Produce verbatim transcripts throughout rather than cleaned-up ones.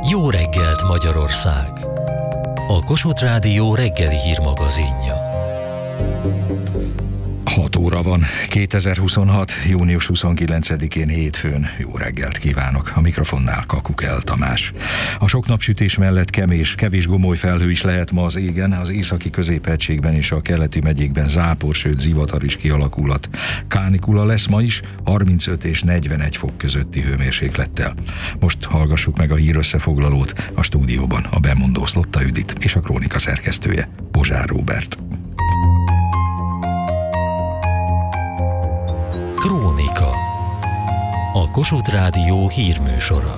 Jó reggelt Magyarország! A Kossuth Rádió reggeli hírmagazinja. hat óra van, kétezer-huszonhat. június huszonkilencedikén hétfőn. Jó reggelt kívánok! A mikrofonnál Kakukel Tamás. A sok napsütés mellett kemés, kevés gomoly felhő is lehet ma az égen, az északi középhegységben és a keleti megyékben zápor, sőt zivatar is kialakulhat. Kánikula lesz ma is, harmincöt és negyvenegy fok közötti hőmérséklettel. Most hallgassuk meg a hírösszefoglalót, a stúdióban a bemondó Szlotta Judit és a krónika szerkesztője Pozsár Róbert. Krónika. A Kossuth Rádió hírműsora.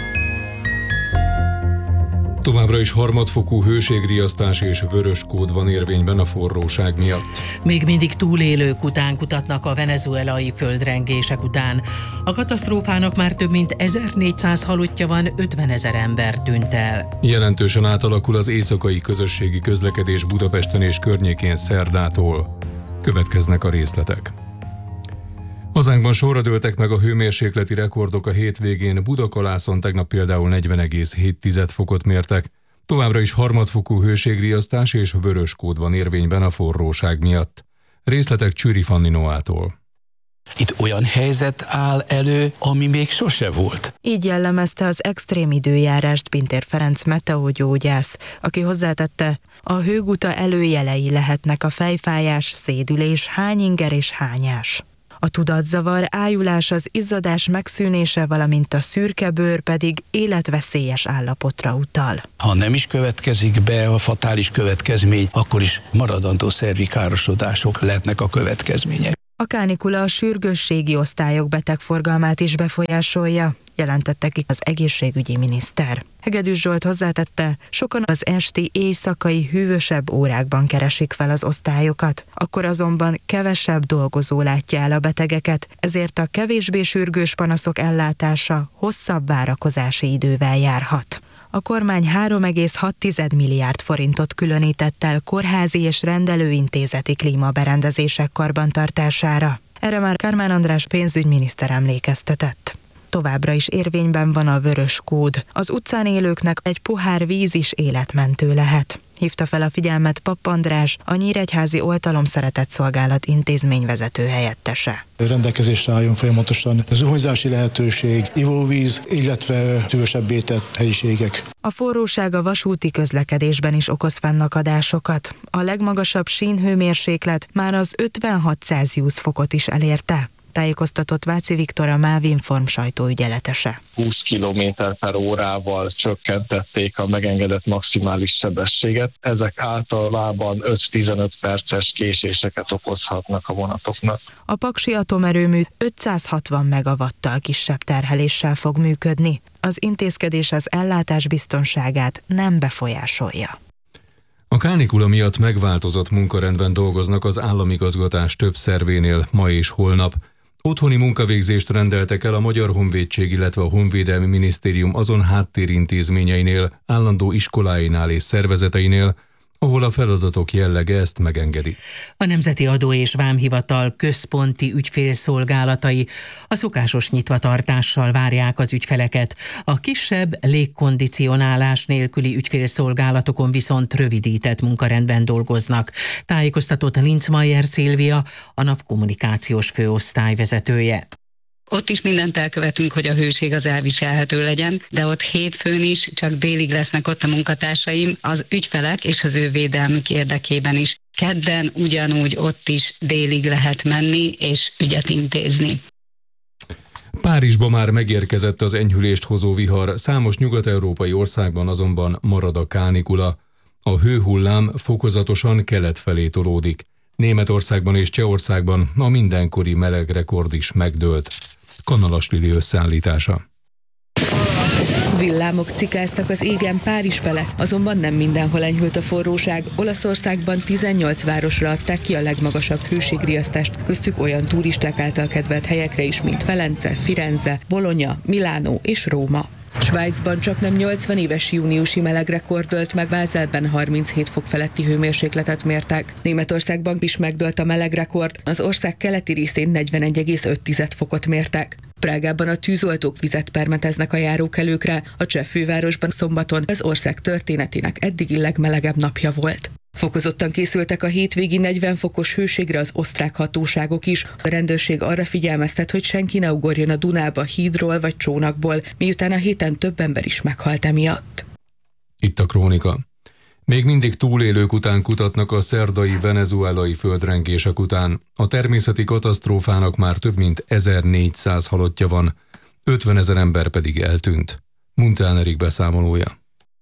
Továbbra is harmadfokú hőségriasztás és vörös kód van érvényben a forróság miatt. Még mindig túlélők után kutatnak a venezuelai földrengések után. A katasztrófának már több mint ezernégyszáz halottja van, ötvenezer ember tűnt el. Jelentősen átalakul az éjszakai közösségi közlekedés Budapesten és környékén szerdától. Következnek a részletek. Hazánkban sorra dőltek meg a hőmérsékleti rekordok a hétvégén. Budakalászon tegnap például negyven egész hét fokot mértek. Továbbra is harmadfokú hőségriasztás és vörös kód van érvényben a forróság miatt. Részletek Csüri Fanni Noától. Itt olyan helyzet áll elő, ami még sose volt. Így jellemezte az extrém időjárást Pintér Ferenc meteogyógyász, aki hozzátette, a hőguta előjelei lehetnek a fejfájás, szédülés, hányinger és hányás. A tudatzavar, ájulás, az izzadás megszűnése, valamint a szürke bőr pedig életveszélyes állapotra utal. Ha nem is következik be a fatális következmény, akkor is maradandó szervi károsodások lehetnek a következmények. A kánikula a sürgősségi osztályok betegforgalmát is befolyásolja, jelentette ki az egészségügyi miniszter. Hegedűs Zsolt hozzátette, sokan az esti éjszakai hűvösebb órákban keresik fel az osztályokat, akkor azonban kevesebb dolgozó látja el a betegeket, ezért a kevésbé sürgős panaszok ellátása hosszabb várakozási idővel járhat. A kormány három egész hat milliárd forintot különített el kórházi és rendelőintézeti klímaberendezések karbantartására. Erre már Kármán András pénzügyminiszter emlékeztetett. Továbbra is érvényben van a vörös kód. Az utcán élőknek egy pohár víz is életmentő lehet. Hívta fel a figyelmet Papp András, a Nyíregyházi Oltalom Szeretett Szolgálat intézményvezető helyettese. Rendelkezésre álljon folyamatosan zuhanyzási lehetőség, ivóvíz, illetve hűvösebbé tett helyiségek. A forróság a vasúti közlekedésben is okoz fennakadásokat. A legmagasabb sínhőmérséklet már az ötvenhat Celsius fokot is elérte, tájékoztatott Váci Viktor, a Mávinform sajtóügyeletese. húsz kilométer per órával csökkentették a megengedett maximális sebességet. Ezek általában öt-tizenöt perces késéseket okozhatnak a vonatoknak. A paksi atomerőmű ötszázhatvan megawattal kisebb terheléssel fog működni. Az intézkedés az ellátás biztonságát nem befolyásolja. A kánikula miatt megváltozott munkarendben dolgoznak az államigazgatás több szervénél ma és holnap. Otthoni munkavégzést rendeltek el a Magyar Honvédség, illetve a Honvédelmi Minisztérium azon háttérintézményeinél, állandó iskoláinál és szervezeteinél, ahol a feladatok jellege ezt megengedi. A Nemzeti Adó és Vámhivatal központi ügyfélszolgálatai a szokásos nyitvatartással várják az ügyfeleket. A kisebb légkondicionálás nélküli ügyfélszolgálatokon viszont rövidített munkarendben dolgoznak, tájékoztatott Linzmeier Szilvia, a NAV kommunikációs főosztály vezetője. Ott is mindent elkövetünk, hogy a hőség az elviselhető legyen, de ott hétfőn is csak délig lesznek ott a munkatársaim, az ügyfelek és az ő védelmük érdekében is. Kedden ugyanúgy ott is délig lehet menni és ügyet intézni. Párizsba már megérkezett az enyhülést hozó vihar, számos nyugat-európai országban azonban marad a kánikula. A hőhullám fokozatosan kelet felé tolódik. Németországban és Csehországban a mindenkori melegrekord is megdőlt. Kanalas Lili összeállítása. Villámok cikáztak az égen Párizs felett, azonban nem mindenhol enyhült a forróság. Olaszországban tizennyolc városra adták ki a legmagasabb hőségriasztást, köztük olyan turisták által kedvelt helyekre is, mint Velence, Firenze, Bologna, Milánó és Róma. Svájcban csaknem nyolcvan éves júniusi melegrekord dőlt meg, Bázelben harminchét fok feletti hőmérsékletet mértek. Németországban is megdőlt a melegrekord, az ország keleti részén negyvenegy egész öt fokot mértek. Prágában a tűzoltók vizet permeteznek a járókelőkre, a cseh fővárosban szombaton az ország történetének eddigi legmelegebb napja volt. Fokozottan készültek a hétvégi negyven fokos hőségre az osztrák hatóságok is. A rendőrség arra figyelmeztet, hogy senki ne ugorjon a Dunába hídról vagy csónakból, miután a héten több ember is meghalt emiatt. Itt a krónika. Még mindig túlélők után kutatnak a szerdai venezuelai földrengések után. A természeti katasztrófának már több mint ezernégyszáz halottja van, ötvenezer ember pedig eltűnt. Muntán Erik beszámolója.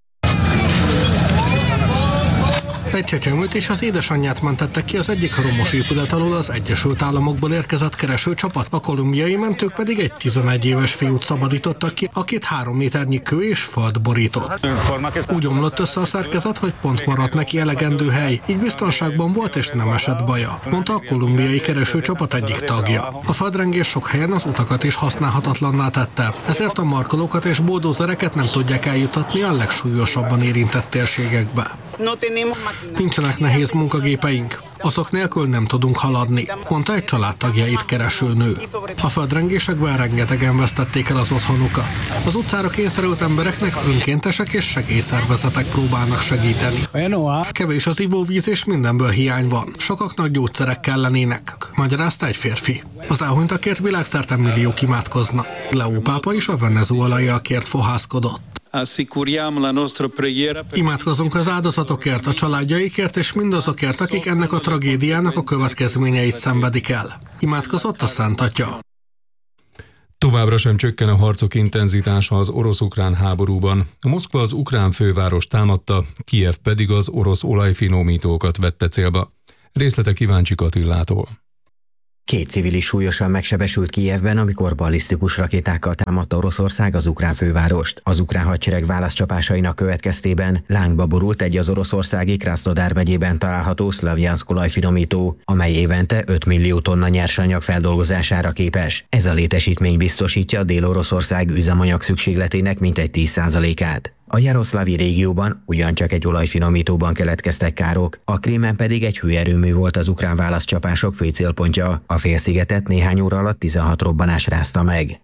Egy csecsemőt és az édesanyját mentettek ki az egyik romos épület alól az Egyesült Államokból érkezett keresőcsapat, a kolumbiai mentők pedig egy tizenegy éves fiút szabadítottak ki, akit három méternyi kő és föld borított. Úgy omlott össze a szerkezet, hogy pont maradt neki elegendő hely, így biztonságban volt és nem esett baja, mondta a kolumbiai keresőcsapat egyik tagja. A földrengés sok helyen az utakat is használhatatlanná tette, ezért a markolókat és buldózereket nem tudják eljutatni a legsúlyosabban érintett térségekbe. Nincsenek nehéz munkagépeink, azok nélkül nem tudunk haladni, mondta egy családtagjait kereső nő. A földrengésekben rengetegen vesztették el az otthonukat. Az utcára kényszerült embereknek önkéntesek és segélyszervezetek próbálnak segíteni. Kevés az ivóvíz és mindenből hiány van, sokaknak gyógyszerek kellenének, magyarázta egy férfi. Az elhunytakért világszerte milliók imádkoznak. Leó pápa is a venezuelaiakért fohászkodott. Imádkozunk az áldozatokért, a családjaikért és mindazokért, akik ennek a tragédiának a következményeit szenvedik el. Imádkozott a Szent Atya. Továbbra sem csökken a harcok intenzitása az orosz-ukrán háborúban. Moszkva az ukrán főváros támadta, Kijev pedig az orosz olajfinomítókat vette célba. Részletek Kíváncsi Katillától. Két civil is súlyosan megsebesült Kijevben, amikor ballisztikus rakétákkal támadta Oroszország az ukrán fővárost. Az ukrán hadsereg válaszcsapásainak következtében lángba borult egy az oroszországi Krasznodár megyében található Szlavjanszk olajfinomító, amely évente öt millió tonna nyersanyag feldolgozására képes. Ez a létesítmény biztosítja Dél-Oroszország üzemanyag szükségletének mintegy tíz százalékát. A Jaroszlavi régióban ugyancsak egy olajfinomítóban keletkeztek károk, a Krímen pedig egy hőerőmű volt az ukrán válaszcsapások fő célpontja. A félszigetet néhány óra alatt tizenhat robbanás rázta meg.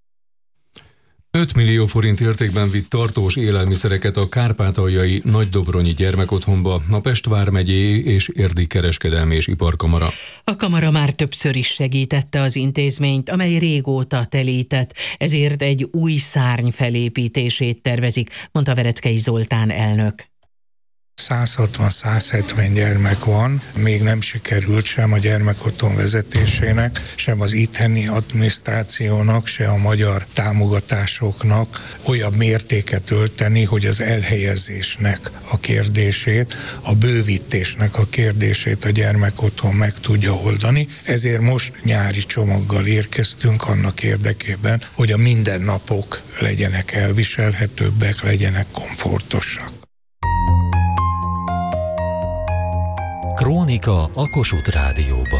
öt millió forint értékben vitt tartós élelmiszereket a kárpátaljai Nagydobronyi gyermekotthonba a Pest vármegyéi és Érdi kereskedelmi és iparkamara. A kamara már többször is segítette az intézményt, amely régóta telített, ezért egy új szárny felépítését tervezik, mondta Vereckei Zoltán elnök. száz hatvan száz hetven gyermek van, még nem sikerült sem a gyermekotthon vezetésének, sem az itteni adminisztrációnak, se a magyar támogatásoknak olyan mértéket ölteni, hogy az elhelyezésnek a kérdését, a bővítésnek a kérdését a gyermekotthon meg tudja oldani. Ezért most nyári csomaggal érkeztünk annak érdekében, hogy a mindennapok legyenek elviselhetőbbek, legyenek komfortosak. Krónika a Kossuth Rádióban.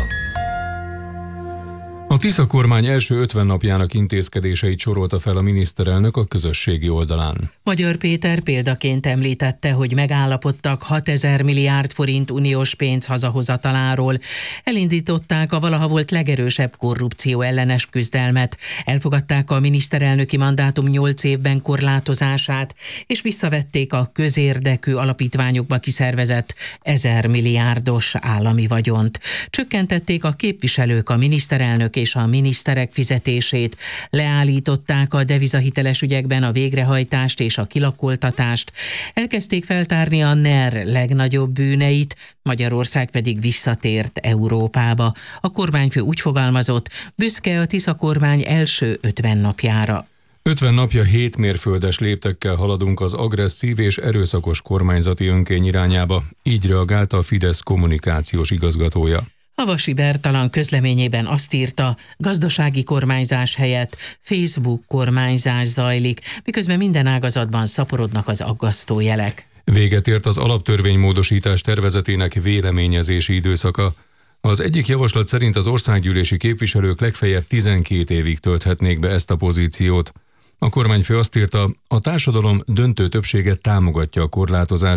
A Tisza kormány első ötven napjának intézkedéseit sorolta fel a miniszterelnök a közösségi oldalán. Magyar Péter példaként említette, hogy megállapodtak hatezer milliárd forint uniós pénz hazahozataláról. Elindították a valaha volt legerősebb korrupció ellenes küzdelmet. Elfogadták a miniszterelnöki mandátum nyolc évben korlátozását, és visszavették a közérdekű alapítványokba kiszervezett ezer milliárdos állami vagyont. Csökkentették a képviselők, a miniszterelnök és a miniszterek fizetését, leállították a devizahiteles ügyekben a végrehajtást és a kilakoltatást, elkezdték feltárni a NER legnagyobb bűneit, Magyarország pedig visszatért Európába. A kormányfő úgy fogalmazott, büszke a Tisza kormány első ötven napjára. ötven napja hét mérföldes léptekkel haladunk az agresszív és erőszakos kormányzati önkény irányába, így reagálta a Fidesz kommunikációs igazgatója. Havasi Bertalan közleményében azt írta, gazdasági kormányzás helyett Facebook kormányzás zajlik, miközben minden ágazatban szaporodnak az aggasztó jelek. Véget ért az alaptörvénymódosítás tervezetének véleményezési időszaka. Az egyik javaslat szerint az országgyűlési képviselők legfeljebb tizenkét évig tölthetnék be ezt a pozíciót. A kormányfő azt írta, a társadalom döntő többsége támogatja a korlátozást,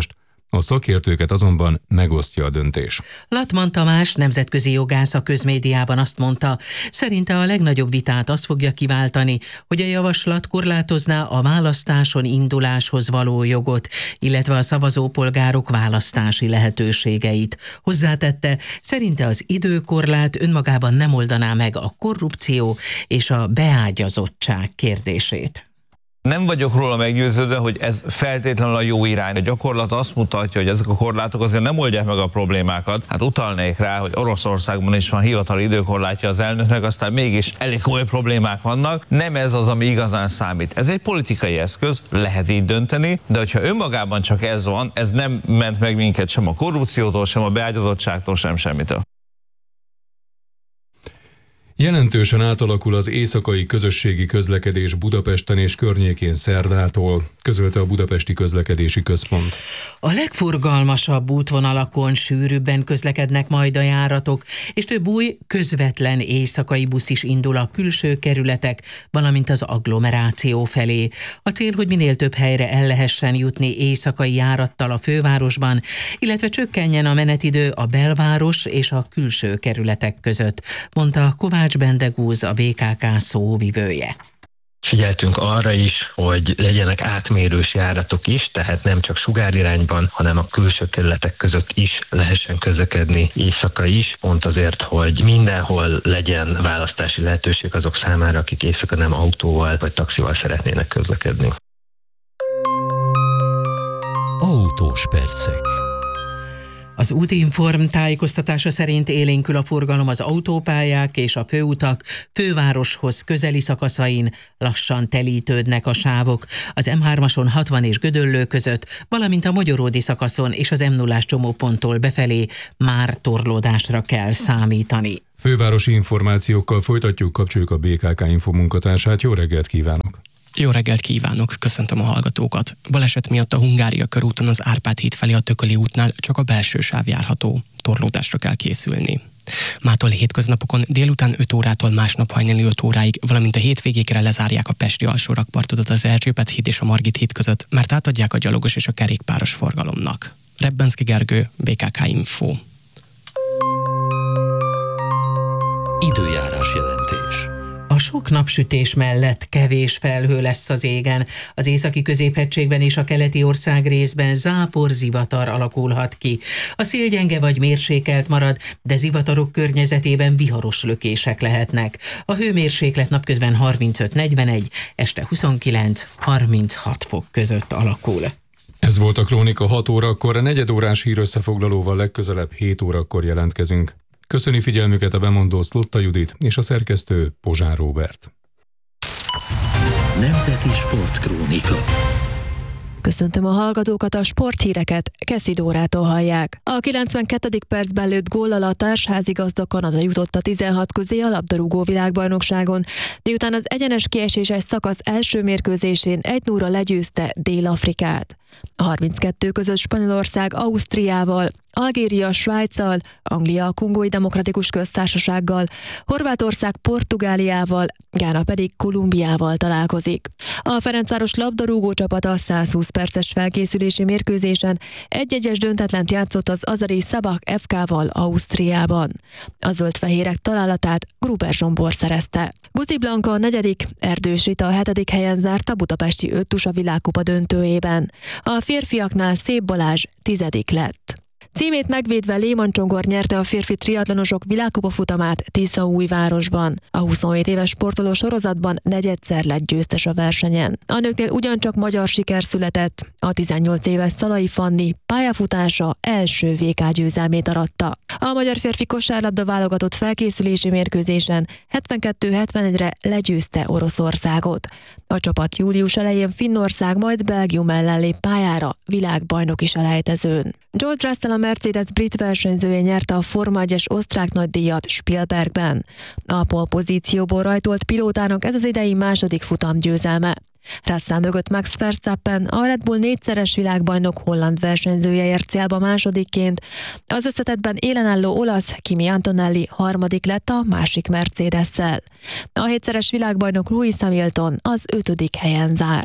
A szakértőket azonban megosztja a döntés. Latman Tamás, nemzetközi jogász a közmédiában azt mondta, szerinte a legnagyobb vitát azt fogja kiváltani, hogy a javaslat korlátozná a választáson induláshoz való jogot, illetve a szavazópolgárok választási lehetőségeit. Hozzátette, szerinte az időkorlát önmagában nem oldaná meg a korrupció és a beágyazottság kérdését. Nem vagyok róla meggyőződve, hogy ez feltétlenül a jó irány. A gyakorlat azt mutatja, hogy ezek a korlátok azért nem oldják meg a problémákat. Hát utalnék rá, hogy Oroszországban is van hivatali időkorlátja az elnöknek, aztán mégis elég komoly problémák vannak. Nem ez az, ami igazán számít. Ez egy politikai eszköz, lehet így dönteni, de hogyha önmagában csak ez van, ez nem ment meg minket sem a korrupciótól, sem a beágyazottságtól, sem semmitől. Jelentősen átalakul az éjszakai közösségi közlekedés Budapesten és környékén szerdától, közölte a Budapesti Közlekedési Központ. A legforgalmasabb útvonalakon sűrűbben közlekednek majd a járatok, és több új közvetlen éjszakai busz is indul a külső kerületek, valamint az agglomeráció felé. A cél, hogy minél több helyre el lehessen jutni éjszakai járattal a fővárosban, illetve csökkenjen a menetidő a belváros és a külső kerületek között, mondta Kovács Bendegúz, a bé ká ká szóvivője. Figyeltünk arra is, hogy legyenek átmérős járatok is, tehát nem csak sugárirányban, hanem a külső kerületek között is lehessen közlekedni éjszaka is, pont azért, hogy mindenhol legyen választási lehetőség azok számára, akik éjszaka nem autóval vagy taxival szeretnének közlekedni. Autós percek. Az Útinform tájékoztatása szerint élénkül a forgalom az autópályák és a főutak fővároshoz közeli szakaszain, lassan telítődnek a sávok. Az em hármason hatvan és Gödöllő között, valamint a Magyaródi szakaszon és az em nullás csomóponttól befelé már torlódásra kell számítani. Fővárosi információkkal folytatjuk, kapcsoljuk a bé ká ká Info munkatársát. Jó reggelt kívánok! Jó reggelt kívánok, köszöntöm a hallgatókat. Baleset miatt a Hungária körúton az Árpád híd felé a Tököli útnál csak a belső sáv járható. Torlódásra kell készülni. Mától hétköznapokon délután öt órától másnap hajnali öt óráig, valamint a hétvégékre lezárják a pesti alsórakpartot az Erzsébet híd és a Margit híd között, mert átadják a gyalogos és a kerékpáros forgalomnak. Rebbenszky Gergő, bé ká ká Info. Időjárás jelentés. A sok napsütés mellett kevés felhő lesz az égen. Az északi középhegységben és a keleti ország részben zápor, zivatar alakulhat ki. A szél gyenge vagy mérsékelt marad, de zivatarok környezetében viharos lökések lehetnek. A hőmérséklet napközben harmincöt negyvenegy, este huszonkilenc harminchat fok között alakul. Ez volt a Krónika hat órakor, a negyed órás hírösszefoglalóval legközelebb hét órakor jelentkezünk. Köszöni figyelmüket a bemondó Szlotta Judit és a szerkesztő Pozsár Róbert. Nemzeti Sportkrónika. Köszöntöm a hallgatókat, a sporthíreket Keszi Dórától hallják. A kilencvenkettedik percben lőtt góllal a társházigazda Kanada jutott a tizenhat közé a labdarúgó világbajnokságon, miután az egyenes kieséses szakasz első mérkőzésén egy nulla legyőzte Dél-Afrikát. A harminckettő között Spanyolország Ausztriával, Algéria Svájccal, Anglia a Kongói Demokratikus Köztársasággal, Horvátország Portugáliával, Gána pedig Kolumbiával találkozik. A Ferencváros labdarúgó csapata százhúsz perces felkészülési mérkőzésen egy-egyes döntetlent játszott az azeri Szabak ef ká-val Ausztriában. A zöldfehérek találatát Gruber Zsombor szerezte. Guzi Blanka a negyedik, Erdős Rita a hetedik helyen zárt a budapesti öttusa világkupa döntőjében. A férfiaknál Szép Balázs tizedik lett. Címét megvédve Léman Csongor nyerte a férfi triatlonosok világkupa futamát Tiszaújvárosban. A huszonhét éves sportoló sorozatban negyedszer lett győztes a versenyen. A nőknél ugyancsak magyar siker született. A tizennyolc éves Szalai Fanni pályafutása első vé ká győzelmét aratta. A magyar férfi kosárlabda válogatott felkészülési mérkőzésen hetvenkettő hetvenegyre legyőzte Oroszországot. A csapat július elején Finnország, majd Belgium ellen lép pályára világbajnoki selejtezőn. George Russell, a Mercedes brit versenyzője nyerte a Forma egyes osztrák nagydíjat Spielbergben. A pole pozícióból rajtolt pilótának ez az idei második futam győzelme. Russell mögött Max Verstappen, a Red Bull négyszeres világbajnok holland versenyzője ért célba másodikként. Az összetettben élenálló olasz Kimi Antonelli harmadik lett a másik Mercedes-szel. A hétszeres világbajnok Lewis Hamilton az ötödik helyen zárt.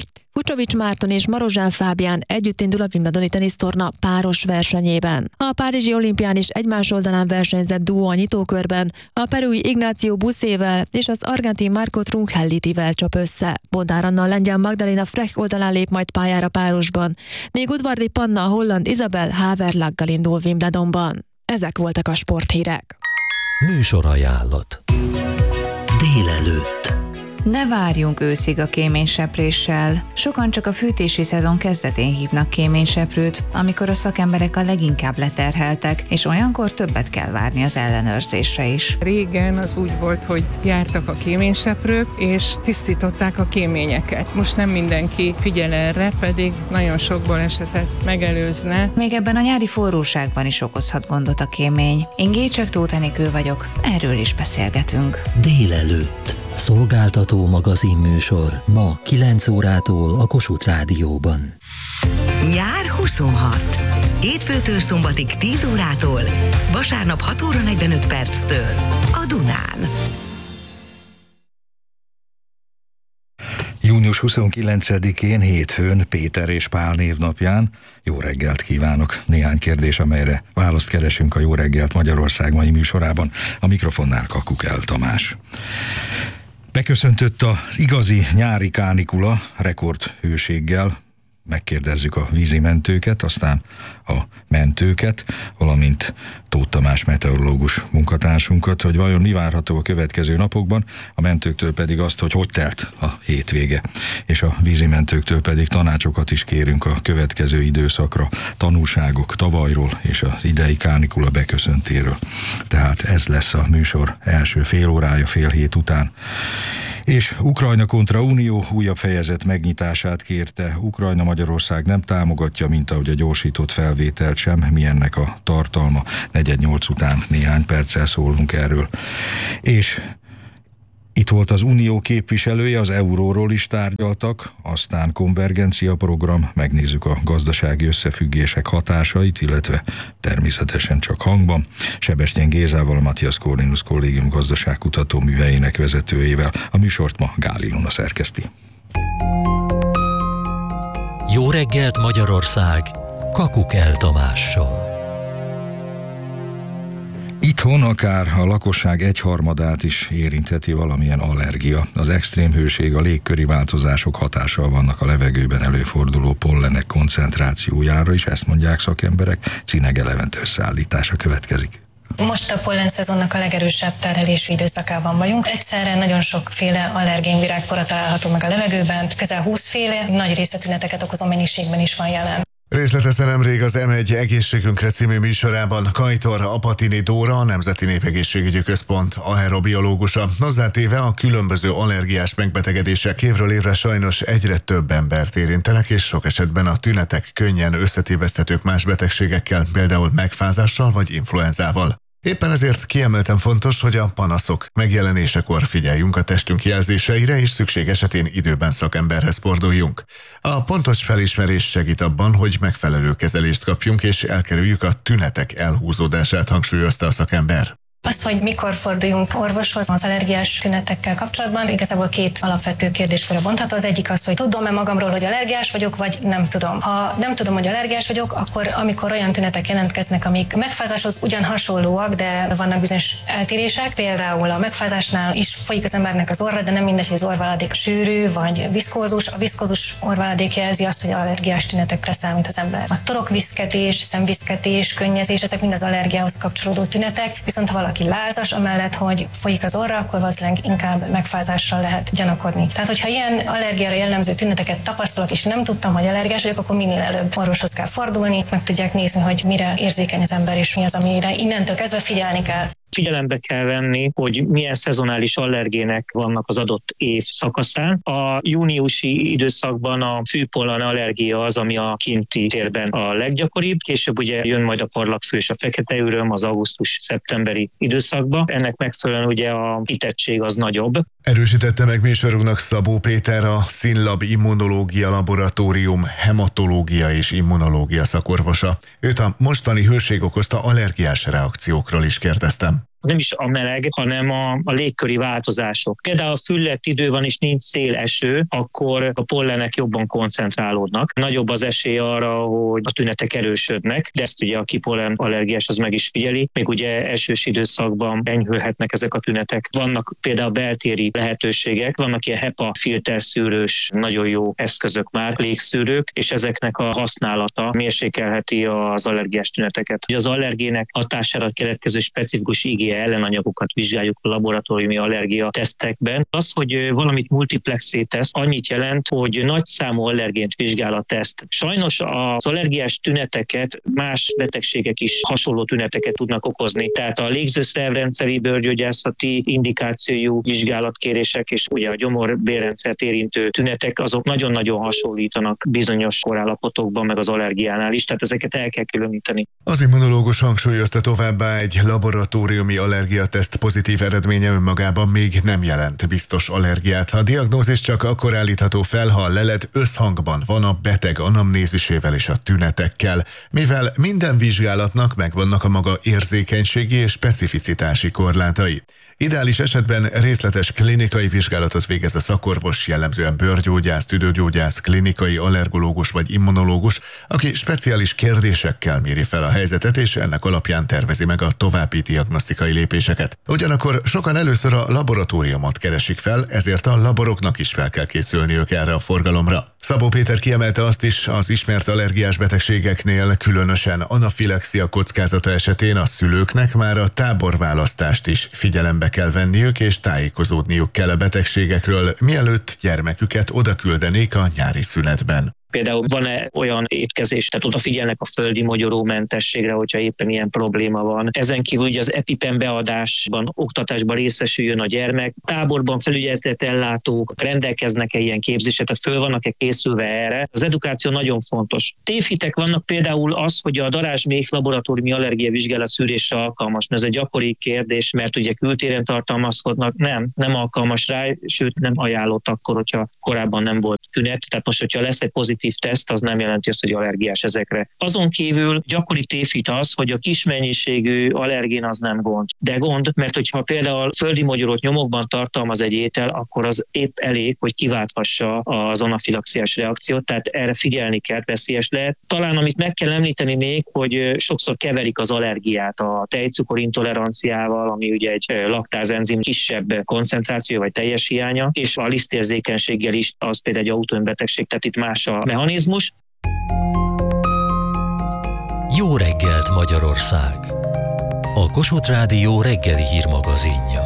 Bukcsovics Márton és Marozsán Fábián együtt indul a Wimbledoni tenisztorna páros versenyében. A párizsi olimpián is egymás oldalán versenyzett duó a nyitókörben, a perui Ignácio Buszével és az argentin Marco Trungellitivel csap össze. Bondár Anna a lengyel Magdalena Frech oldalán lép majd pályára párosban, míg Udvardi Panna a holland Isabel Haverlaggal indul Wimbledonban. Ezek voltak a sporthírek. Műsorajánlat. Délelőtt. Ne várjunk őszig a kéménysepréssel. Sokan csak a fűtési szezon kezdetén hívnak kéményseprőt, amikor a szakemberek a leginkább leterheltek, és olyankor többet kell várni az ellenőrzésre is. Régen az úgy volt, hogy jártak a kéményseprők, és tisztították a kéményeket. Most nem mindenki figyel erre, pedig nagyon sok balesetet megelőzne. Még ebben a nyári forróságban is okozhat gondot a kémény. Én Gécsek Tóth Enikő vagyok, erről is beszélgetünk. Délelőtt. Szolgáltató magazinműsor ma kilenc órától a Kossuth Rádióban. Nyár huszonhat. Hétfőtől szombatig tíz órától, vasárnap hat óra negyvenöt perctől a Dunán. június huszonkilencedikén, hétfőn, Péter és Pál névnapján jó reggelt kívánok! Néhány kérdés, amelyre választ keresünk a Jó reggelt Magyarország mai műsorában. A mikrofonnál Kakukel Tamás. Beköszöntött az igazi nyári kánikula rekordhőséggel. Megkérdezzük a vízimentőket, aztán a mentőket, valamint Tóth Tamás meteorológus munkatársunkat, hogy vajon mi várható a következő napokban, a mentőktől pedig azt, hogy hogy telt a hétvége, és a vízimentőktől pedig tanácsokat is kérünk a következő időszakra, tanulságok tavalyról és az idei kánikula beköszöntéről. Tehát ez lesz a műsor első fél órája, fél hét után. És Ukrajna kontra Unió újabb fejezet megnyitását kérte. Ukrajna Magyarország nem támogatja, mint ahogy a gyorsított felvételt sem. Mi ennek a tartalma? negyed nyolc után néhány perccel szólunk erről. És itt volt az Unió képviselője, az euróról is tárgyaltak, aztán konvergencia program, megnézzük a gazdasági összefüggések hatásait, illetve természetesen csak hangban. Sebestyén Gézával, a Matthias Corvinus Kollégium gazdaságkutató műhelyének vezetőjével. A műsort ma Gál Ilona szerkeszti. Jó reggelt Magyarország, Kakukel Tamással. Itthon akár a lakosság egyharmadát is érintheti valamilyen allergia. Az extrém hőség, a légköri változások hatással vannak a levegőben előforduló pollenek koncentrációjára is, ezt mondják szakemberek. Cinege Levent összeállítása következik. Most a pollenszezonnak a legerősebb terhelésű időszakában vagyunk. Egyszerre nagyon sokféle allergén virágpora található meg a levegőben, közel húsz féle, nagy részletüneteket okozó mennyiségben is van jelen. Részletezte nemrég az em egy Egészségünkre című műsorában Kajtor Apatini Dóra, a Nemzeti Népegészségügyi Központ aerobiológusa. Hozzátéve a különböző allergiás megbetegedések évről évre sajnos egyre több embert érintenek, és sok esetben a tünetek könnyen összetéveszthetők más betegségekkel, például megfázással vagy influenzával. Éppen ezért kiemelten fontos, hogy a panaszok megjelenésekor figyeljünk a testünk jelzéseire, és szükség esetén időben szakemberhez forduljunk. A pontos felismerés segít abban, hogy megfelelő kezelést kapjunk, és elkerüljük a tünetek elhúzódását, hangsúlyozta a szakember. Azt, hogy mikor forduljunk orvoshoz az allergiás tünetekkel kapcsolatban, igazából két alapvető kérdéskörre bontható. Az egyik az, hogy tudom-e magamról, hogy allergiás vagyok, vagy nem tudom. Ha nem tudom, hogy allergiás vagyok, akkor amikor olyan tünetek jelentkeznek, amik megfázáshoz ugyan hasonlóak, de vannak bizonyos eltérések, például a megfázásnál is folyik az embernek az orra, de nem mindegy, hogy az orrváladék sűrű vagy viszkózus. A viszkózus orrváladék jelzi azt, hogy allergiás tünetekre számít az ember. A torokviszketés, szemviszketés, könnyezés, ezek mind az allergiához kapcsolódó tünetek, viszont ha valaki aki lázas, amellett, hogy folyik az orra, akkor valószínűleg inkább megfázással lehet gyanakodni. Tehát, hogyha ilyen allergiára jellemző tüneteket tapasztalok, és nem tudtam, hogy allergiás vagyok, akkor minél előbb orvoshoz kell fordulni, meg tudják nézni, hogy mire érzékeny az ember, és mi az, amire innentől kezdve figyelni kell. Figyelembe kell venni, hogy milyen szezonális allergének vannak az adott év szakaszán. A júniusi időszakban a fűpollen allergia az, ami a kinti térben a leggyakoribb. Később ugye jön majd a parlagfős, a fekete üröm az augusztus-szeptemberi időszakban. Ennek megfelelően ugye a kitettség az nagyobb. Erősítette meg műsorunknak Szabó Péter, a Színlab Immunológia Laboratórium hematológia és immunológia szakorvosa. Őt a mostani hőség okozta allergiás reakciókról is kérdeztem. nem is a meleg, hanem a, a légköri változások. Például a füllett idő van és nincs szél, eső, akkor a pollenek jobban koncentrálódnak. Nagyobb az esély arra, hogy a tünetek erősödnek, de ezt ugye aki pollen allergiás, az meg is figyeli. Még ugye esős időszakban enyhülhetnek ezek a tünetek. Vannak például beltéri lehetőségek, vannak ilyen HEPA filterszűrős, nagyon jó eszközök már, légszűrők, és ezeknek a használata mérsékelheti az allergiás tüneteket. Ugye az allergének hatására keletkező specifikus I G E ellenanyagokat vizsgáljuk a laboratóriumi allergia tesztekben. Az, hogy valamit multiplexé tesz, annyit jelent, hogy nagy számú allergént vizsgál a teszt. Sajnos az allergiás tüneteket más betegségek is hasonló tüneteket tudnak okozni. Tehát a légzőszervrendszeri bőrgyógyászati indikációjú vizsgálatkérések és ugye a gyomor-bélrendszert érintő tünetek, azok nagyon-nagyon hasonlítanak bizonyos korállapotokban, meg az allergiánál is, tehát ezeket el kell különíteni. Az immunológus hangsúlyozta továbbá, egy laboratóriumi allergiateszt pozitív eredménye önmagában még nem jelent biztos allergiát. A diagnózis csak akkor állítható fel, ha a lelet összhangban van a beteg anamnézisével és a tünetekkel, mivel minden vizsgálatnak megvannak a maga érzékenységi és specificitási korlátai. Ideális esetben részletes klinikai vizsgálatot végez a szakorvos, jellemzően bőrgyógyász, tüdőgyógyász, klinikai allergológus vagy immunológus, aki speciális kérdésekkel méri fel a helyzetet, és ennek alapján tervezi meg a további diagnosztikai lépéseket. Ugyanakkor sokan először a laboratóriumot keresik fel, ezért a laboroknak is fel kell készülniük erre a forgalomra. Szabó Péter kiemelte azt is, az ismert allergiás betegségeknél, különösen anafilexia kockázata esetén a szülőknek már a táborválasztást is figyelembe kell venniük, és tájékozódniuk kell a betegségekről, mielőtt gyermeküket odaküldenék a nyári szünetben. Például van-e olyan étkezés, tehát odafigyelnek a földi mogyorómentességre, hogyha éppen ilyen probléma van. Ezen kívül ugye az EpiPen beadásban, oktatásban részesüljön a gyermek. Táborban felügyeletet ellátók rendelkeznek-e ilyen képzésre, tehát föl vannak-e készülve erre. Az edukáció nagyon fontos. Tévhitek vannak például az, hogy a darázsméh laboratóriumi allergia vizsgálat szűrésre alkalmas. Ez egy gyakori kérdés, mert ugye kültéren tartalmazkodnak. Nem, nem alkalmas rá, sőt nem ajánlott akkor, hogyha korábban nem volt tünet. Tehát most, hogyha lesz egy pozitív teszt, az nem jelenti azt, hogy allergiás ezekre. Azon kívül gyakori tévhit az, hogy a kis mennyiségű allergén az nem gond. De gond, mert hogyha például földi mogyorót nyomokban tartalmaz egy étel, akkor az épp elég, hogy kiválthassa az anafilaxiás reakciót, tehát erre figyelni kell, veszélyes lehet. Talán amit meg kell említeni még, hogy sokszor keverik az allergiát a tejcukor intoleranciával, ami ugye egy laktázenzim kisebb koncentráció vagy teljes hiánya, és a lisztérzékenységgel is, az például egy autoimmunbetegség, tehát itt más a mechanizmus. Jó reggelt Magyarország! A Kossuth Rádió reggeli hírmagazinja.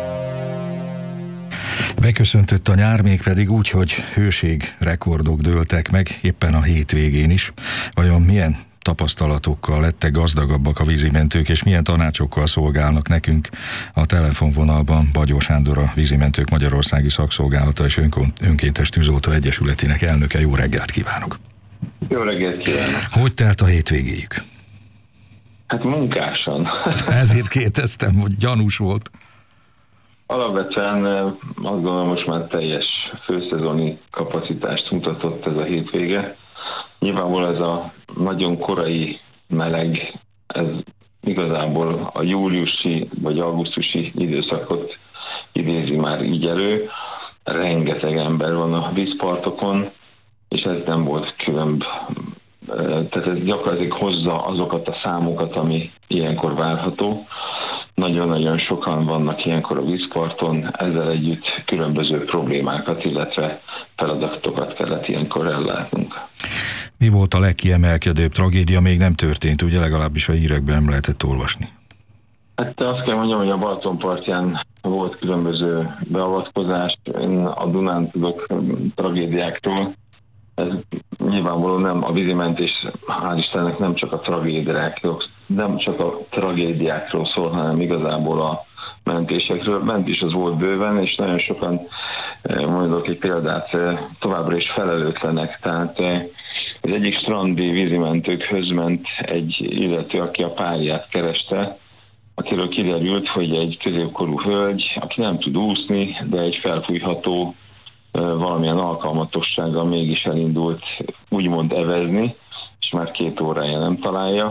Beköszöntött a nyár, mégpedig úgy, hogy hőségrekordok dőltek meg, éppen a hétvégén is. Vajon milyen tapasztalatokkal lettek gazdagabbak a vízimentők, és milyen tanácsokkal szolgálnak nekünk? A telefonvonalban Bagyó Sándor, a Vízimentők Magyarországi Szakszolgálata és Önkéntes Tűzoltó Egyesületének elnöke. Jó reggelt kívánok! Jó reggelt kívánok! Hogy telt a hétvégéjük? Hát munkásan. Ezért kérdeztem, hogy gyanús volt. Alapvetően azt gondolom, most már teljes főszezoni kapacitást mutatott ez a hétvége. Nyilvánvalóan ez a nagyon korai meleg, ez igazából a júliusi vagy augusztusi időszakot idézi már így elő. Rengeteg ember van a vízpartokon, és ez nem volt különb. Tehát ez gyakorlatilag hozza azokat a számokat, ami ilyenkor várható. Nagyon-nagyon sokan vannak ilyenkor a vízparton, ezzel együtt különböző problémákat, illetve feladatokat kellett ilyenkor ellátnunk. Mi volt a legkiemelkedőbb tragédia? Még nem történt, ugye legalábbis a hírekben nem lehetett olvasni. Hát azt kell mondjam, hogy a Balatonpartján volt különböző beavatkozás. Én a Dunán tudok tragédiákról. Ez nyilvánvalóan nem a vízimentés, hál' Istennek nem csak a tragédiákról, nem csak a tragédiákról szól, hanem igazából a mentésekről. Mentés az volt bőven, és nagyon sokan, mondok egy példát, továbbra is felelőtlenek. Tehát az egyik strandi vízimentőkhöz ment egy illető, aki a párját kereste, akiről kiderült, hogy egy középkorú hölgy, aki nem tud úszni, de egy felfújható valamilyen alkalmatossággal mégis elindult úgymond evezni, és már két órája nem találja.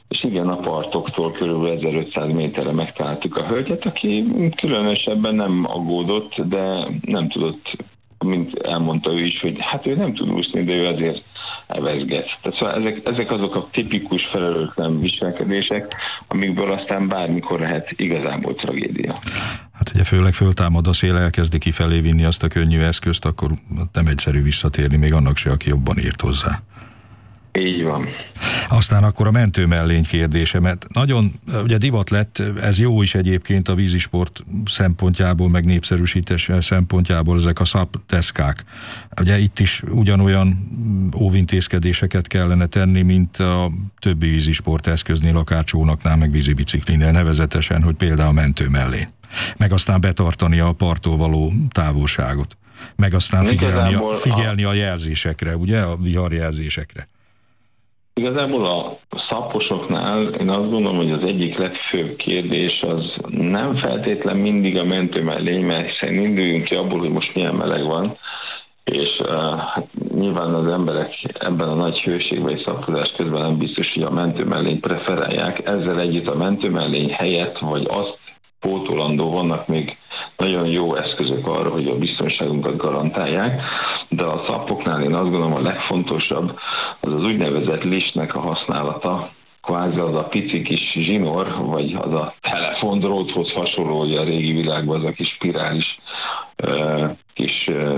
és igen, a partoktól körülbelül ezerötszáz méterre megtaláltuk a hölgyet, aki különösebben nem aggódott, de nem tudott, mint elmondta ő is, hogy hát ő nem tud úszni, de ő azért evezget. Tehát szóval ezek, ezek azok a tipikus felelőtlen viselkedések, amikből aztán bármikor lehet igazából tragédia. Hát ugye főleg föltámad a szél, elkezdi kifelé vinni azt a könnyű eszközt, akkor nem egyszerű visszatérni, még annak se, aki jobban írt hozzá. Így van. Aztán akkor a mentőmellény kérdése, mert nagyon ugye divat lett, ez jó is egyébként a vízisport szempontjából, meg népszerűsítés szempontjából ezek a szap deszkák. Ugye itt is ugyanolyan óvintézkedéseket kellene tenni, mint a többi vízisport eszköznél, akár csónaknál, meg vízibiciklinél, nevezetesen, hogy például a mentőmellény. Meg aztán betartani a parttól való távolságot. Meg aztán figyelni a, figyelni a jelzésekre, ugye, a viharjelzésekre. Igazából a szapposoknál én azt gondolom, hogy az egyik legfőbb kérdés az nem feltétlen mindig a mentőmellény, mert hiszen induljunk ki abból, hogy most milyen meleg van, és uh, hát nyilván az emberek ebben a nagy hőségben és szappozás közben nem biztos, hogy a mentőmellényt preferálják. Ezzel együtt a mentőmellény helyett, vagy azt pótolandó vannak még nagyon jó eszközök arra, hogy a biztonságunkat garantálják, de a szappoknál én azt gondolom a legfontosabb az az úgynevezett listnek a használata, kvázi az a pici kis zsinór, vagy az a telefondróthoz hasonló, hogy a régi világban az a kis spirális uh, kis uh,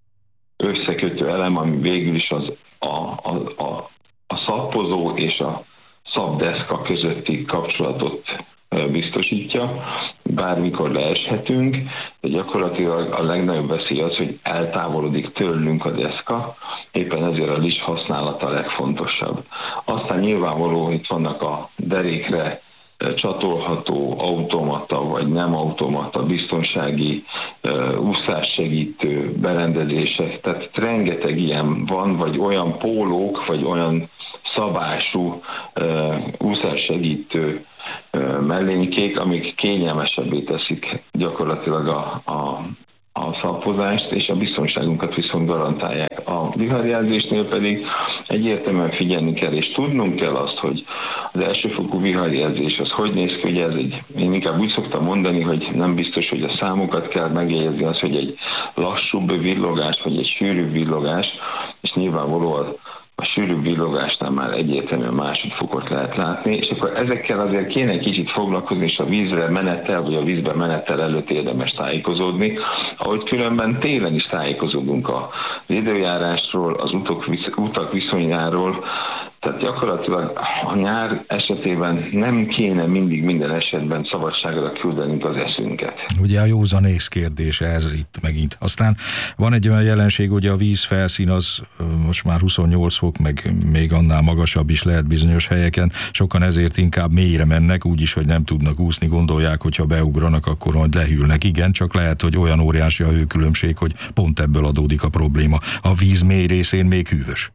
összekötő elem, ami végül is az a, a, a, a szappozó és a szabdeszka közötti kapcsolatot biztosítja, bármikor leeshetünk, de gyakorlatilag a legnagyobb veszély az, hogy eltávolodik tőlünk a deszka, éppen ezért a list használata a legfontosabb. Aztán nyilvánvaló, hogy itt vannak a derékre csatolható automata vagy nem automata biztonsági uh, úszássegítő berendezések, tehát rengeteg ilyen van, vagy olyan pólók, vagy olyan szabású uh, úszássegítő mellénykék, amik kényelmesebbé teszik gyakorlatilag a, a, a szappozást, és a biztonságunkat viszont garantálják. A viharjelzésnél pedig egyértelműen figyelni kell, és tudnunk kell azt, hogy az elsőfokú viharjelzés az hogy néz ki, ugye ez egy, én inkább úgy szoktam mondani, hogy nem biztos, hogy a számokat kell megjegyezni, az, hogy egy lassúbb villogás, vagy egy sűrűbb villogás, és nyilvánvalóan a sűrűbb villogásnál már egyértelműen másodfokot lehet látni, és akkor ezekkel azért kéne egy kicsit foglalkozni, és a vízre menettel, vagy a vízbe menettel előtt érdemes tájékozódni, ahogy különben télen is tájékozódunk az időjárásról, az utak, utak viszonyáról, tehát gyakorlatilag a nyár esetében nem kéne mindig minden esetben szabadságra küldenünk az eszünket. Ugye a józanész kérdése ez itt megint. Aztán van egy olyan jelenség, hogy a víz felszín az most már huszonnyolc fok, meg még annál magasabb is lehet bizonyos helyeken. Sokan ezért inkább mélyre mennek, úgyis, hogy nem tudnak úszni, gondolják, hogy ha beugranak, akkor majd lehűlnek. Igen, csak lehet, hogy olyan óriási a hőkülönbség, hogy pont ebből adódik a probléma. A víz mély részén még hűvös.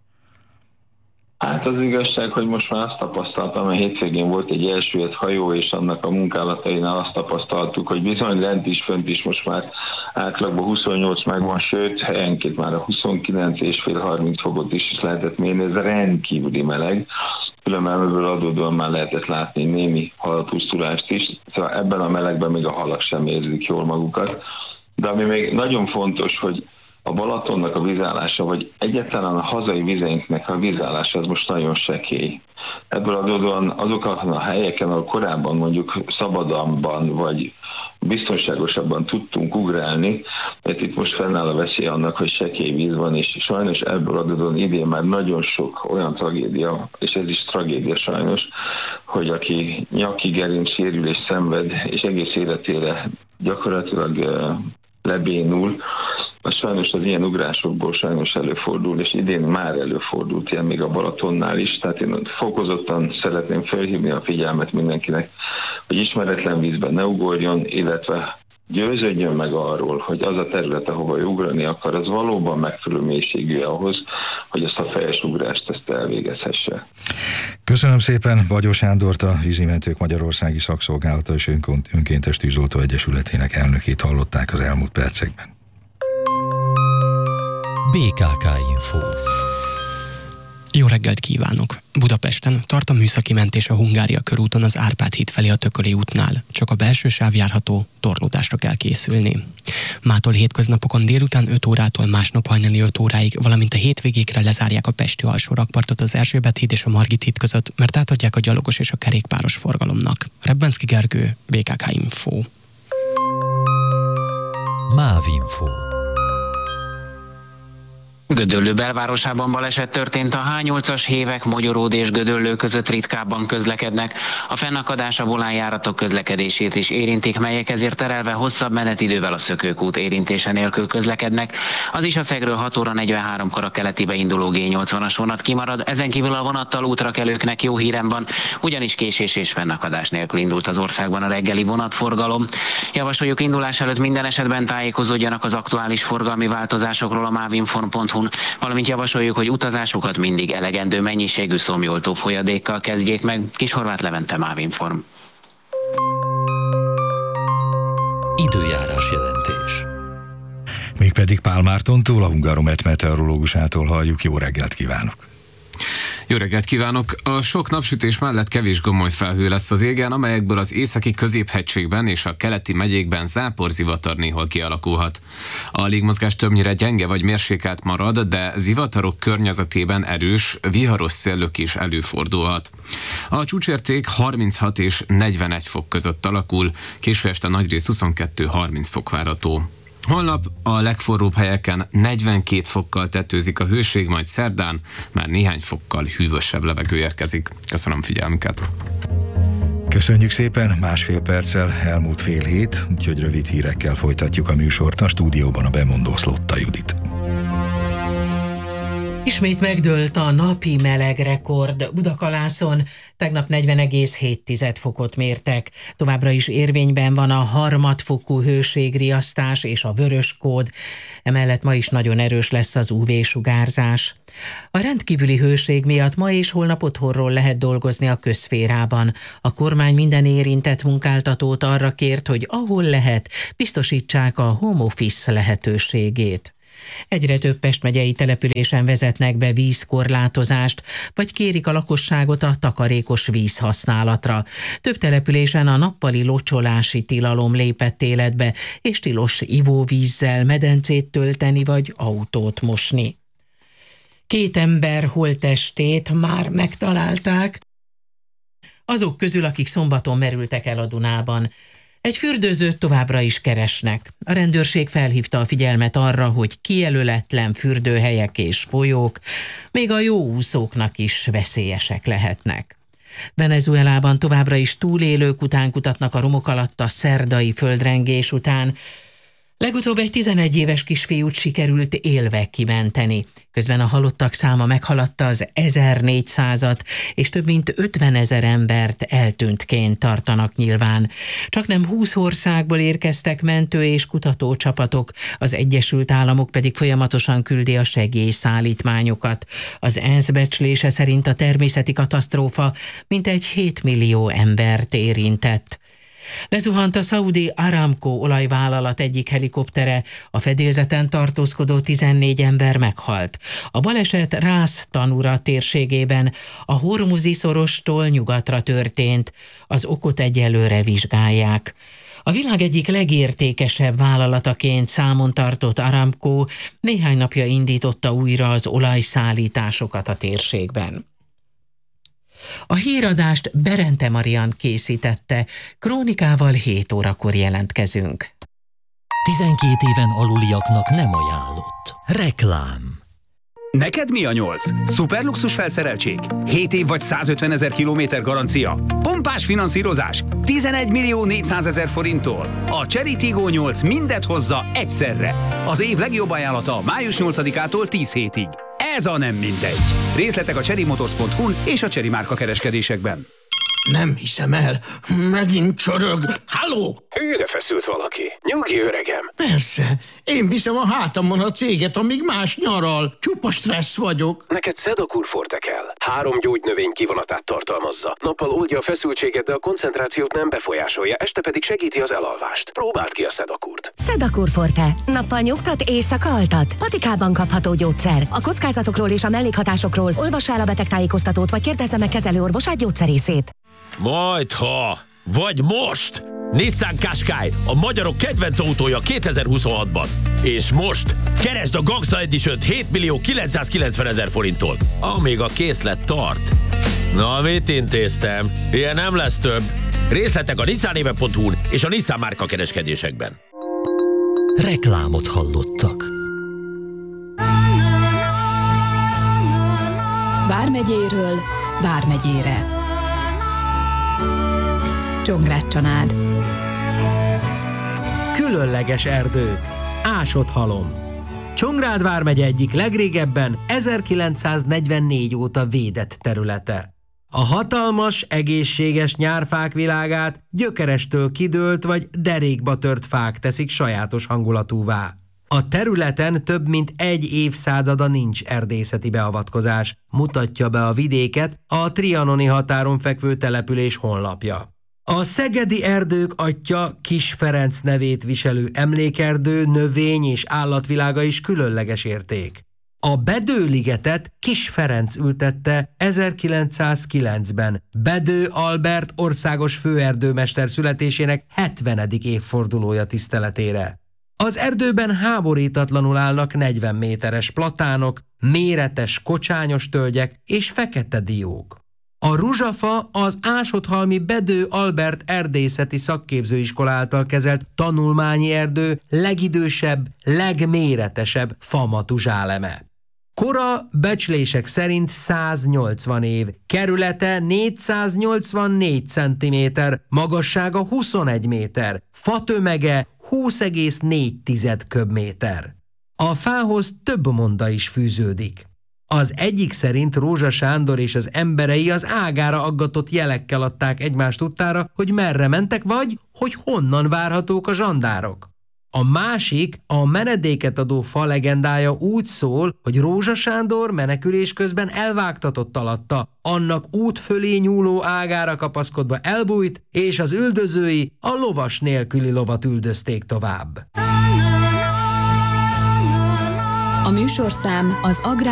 Hát az igazság, hogy most már azt tapasztaltam, a hétvégén volt egy elsüllyedt hajó, és annak a munkálatainál azt tapasztaltuk, hogy bizony lent is, fönt is most már átlagban huszonnyolc megvan, sőt, helyenként már a huszonkilenc és fél harminc fokot is lehetett mérni, ez rendkívüli meleg. Különben ebből adódóan már lehetett látni némi halpusztulást is, szóval ebben a melegben még a halak sem érzik jól magukat. De ami még nagyon fontos, hogy a Balatonnak a vízállása, vagy egyáltalán a hazai vizeinknek a vízállása az most nagyon sekély. Ebből adódóan azokon a helyeken, ahol korábban mondjuk szabadabban vagy biztonságosabban tudtunk ugrálni, mert itt most fennáll a veszély annak, hogy sekély víz van, és sajnos ebből adódóan idén már nagyon sok olyan tragédia, és ez is tragédia sajnos, hogy aki nyaki gerinc sérülés szenved, és egész életére gyakorlatilag lebénul, az sajnos az ilyen ugrásokból sajnos előfordul, és idén már előfordult ilyen még a Balatonnál is, tehát én fokozottan szeretném felhívni a figyelmet mindenkinek, hogy ismeretlen vízben ne ugorjon, illetve győződjön meg arról, hogy az a terület, ahova ugrani akar, az valóban megfelelő mélységű ahhoz, hogy ezt a fejes ugrást ezt elvégezhesse. Köszönöm szépen Bagyó Sándort, a Vízimentők Magyarországi Szakszolgálata és Önkéntes Tűzoltó Egyesületének elnökét hallották az elmúlt percekben. bé ká ká Info. Jó reggelt kívánok! Budapesten tart a műszaki mentés a Hungária körúton az Árpád híd felé a Tököli útnál. Csak a belső sáv járható, torlódásra kell készülni. Mától hétköznapokon délután öt órától másnap hajnali öt óráig, valamint a hétvégékre lezárják a pesti alsó rakpartot az Erzsébet híd és a Margit híd között, mert átadják a gyalogos és a kerékpáros forgalomnak. Rebbenszky Gergő, bé ká ká Info. Mávinfo. Gödöllő belvárosában baleset történt, a há nyolcas Hévek, Mogyoród és Gödöllő között ritkábban közlekednek. A fennakadás a volánjáratok közlekedését is érintik, melyek ezért terelve hosszabb menetidővel a Szökőkút érintése nélkül közlekednek. Az Isaszegről hat óra negyvenháromkor a keletibe induló gé nyolcvanas vonat kimarad, ezen kívül a vonattal útra kelőknek jó hírem van, ugyanis késés és fennakadás nélkül indult az országban a reggeli vonatforgalom. Javasoljuk indulás előtt minden esetben tájékozódjanak az aktuális forgalmi változásokról a mávinform pont hu, valamint javasoljuk, hogy utazásukat mindig elegendő mennyiségű szomjoltó folyadékkal kezdjék meg. Kishorváth Levente, Mávinform. Időjárás jelentés. Mégpedig Pál Mártontól, a Hungaromet meteorológusától halljuk. Jó reggelt kívánok! Jó reggelt kívánok! A sok napsütés mellett kevés gomoly felhő lesz az égen, amelyekből az északi középhegységben és a keleti megyékben záporzivatar néhol kialakulhat. A légmozgás többnyire gyenge vagy mérsékelt marad, de zivatarok környezetében erős, viharos széllök is előfordulhat. A csúcsérték harminchat és negyvenegy fok között alakul, késő este nagyrészt huszonkettő-harminc fok várható. Holnap a legforróbb helyeken negyvenkét fokkal tetőzik a hőség, majd szerdán már néhány fokkal hűvösebb levegő érkezik. Köszönöm figyelmüket! Köszönjük szépen, másfél perccel elmúlt fél hét, úgyhogy rövid hírekkel folytatjuk a műsort. A stúdióban a bemondó Szlotta Judit. Ismét megdőlt a napi melegrekord. Budakalászon tegnap negyven egész hét fokot mértek. Továbbra is érvényben van a harmadfokú hőségriasztás és a vörös kód. Emellett ma is nagyon erős lesz az ú vé-sugárzás. A rendkívüli hőség miatt ma és holnap otthonról lehet dolgozni a közszférában. A kormány minden érintett munkáltatót arra kért, hogy ahol lehet, biztosítsák a home office lehetőségét. Egyre több Pest megyei településen vezetnek be vízkorlátozást, vagy kérik a lakosságot a takarékos vízhasználatra. Több településen a nappali locsolási tilalom lépett életbe, és tilos ivóvízzel medencét tölteni vagy autót mosni. Két ember holttestét már megtalálták, azok közül, akik szombaton merültek el a Dunában. Egy fürdőzőt továbbra is keresnek. A rendőrség felhívta a figyelmet arra, hogy kijelöletlen fürdőhelyek és folyók még a jó úszóknak is veszélyesek lehetnek. Venezuelában továbbra is túlélők után kutatnak a romok alatt a szerdai földrengés után. Legutóbb egy tizenegy éves kisfiút sikerült élve kimenteni. Közben a halottak száma meghaladta az ezernégyszázat, és több mint ötvenezer embert eltűntként tartanak nyilván. Csaknem húsz országból érkeztek mentő- és kutatócsapatok, az Egyesült Államok pedig folyamatosan küldi a segélyszállítmányokat. Az ENSZ becslése szerint a természeti katasztrófa mintegy hét millió embert érintett. Lezuhant a Saudi Aramco olajvállalat egyik helikoptere, a fedélzeten tartózkodó tizennégy ember meghalt. A baleset Rász Tanura térségében, a Hormuzi szorostól nyugatra történt. Az okot egyelőre vizsgálják. A világ egyik legértékesebb vállalataként számon tartott Aramco néhány napja indította újra az olajszállításokat a térségben. A híradást Berente Marian készítette, krónikával hét órakor jelentkezünk. tizenkét éven aluliaknak nem ajánlott. Reklám. Neked mi a nyolc? Szuperluxus felszereltség? hét év vagy százötven ezer kilométer garancia? Pompás finanszírozás? tizenegy millió négyszázezer forinttól? A Chery Tiggo nyolc mindet hozza egyszerre. Az év legjobb ajánlata május nyolcadikától tíz hétig. Ez a nem mindegy. Részletek a chery motors pont hu és a Chery márka kereskedésekben. Nem hiszem el. Megint csorog. Halló? Hűre feszült valaki. Nyugi, öregem. Persze. Én viszem a hátamon a céget, amíg más nyaral. Csupa stressz vagyok. Neked Sedakur Forte kell. Három gyógynövény kivonatát tartalmazza. Nappal oldja a feszültséget, de a koncentrációt nem befolyásolja, este pedig segíti az elalvást. Próbáld ki a Sedakurt. Sedakur Forte. Nappal nyugtat, éjszaka altat. Patikában kapható gyógyszer. A kockázatokról és a mellékhatásokról olvassa el a betegtájékoztatót, vagy kérdezze meg kezelőorvosát, gyógyszerészét. Majdha, vagy most! Nissan Qashqai, a magyarok kedvenc autója kétezer-huszonhatban. És most keresd a Gangsta Edition-t hét millió kilencszázkilencvenezer forinttól, amíg a készlet tart. Na, mit intéztem? Ilyen nem lesz több. Részletek a nissanéve pont hu-n és a Nissan márka kereskedésekben. Reklámot hallottak. Vármegyéről Vármegyére. Csongrád csanád. Különleges erdők. Ásott halom. Csongrád vármegye egyik legrégebben ezerkilencszáznegyvennégy óta védett területe. A hatalmas, egészséges nyárfák világát gyökerestől kidőlt vagy derékba tört fák teszik sajátos hangulatúvá. A területen több mint egy évszázada nincs erdészeti beavatkozás, mutatja be a vidéket a trianoni határon fekvő település honlapja. A szegedi erdők atya Kis Ferenc nevét viselő emlékerdő, növény- és állatvilága is különleges érték. A Bedő-ligetet Kis Ferenc ültette ezerkilencszázkilencben, Bedő Albert országos főerdőmester születésének hetvenedik évfordulója tiszteletére. Az erdőben háborítatlanul állnak negyven méteres platánok, méretes kocsányos tölgyek és fekete diók. A ruzsafa az Ásotthalmi Bedő Albert erdészeti szakképzőiskola által kezelt tanulmányi erdő legidősebb, legméretesebb famatuzsáleme. Kora becslések szerint száznyolcvan év, kerülete négyszáznyolcvannégy centiméter, magassága huszonegy méter, fatömege húsz egész négy köbméter. A fához több monda is fűződik. Az egyik szerint Rózsa Sándor és az emberei az ágára aggatott jelekkel adták egymást tudtára, hogy merre mentek, vagy hogy honnan várhatók a zsandárok. A másik, a menedéket adó fa legendája úgy szól, hogy Rózsa Sándor menekülés közben elvágtatott alatta, annak út fölé nyúló ágára kapaszkodva elbújt, és az üldözői a lovas nélküli lovat üldözték tovább. A műsorszám az Agrár